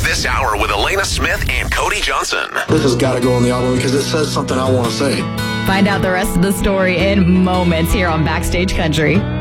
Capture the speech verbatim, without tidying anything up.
This hour with Elena Smith and Cody Johnson. This has got to go on the album because it says something I want to say. Find out the rest of the story in moments here on Backstage Country.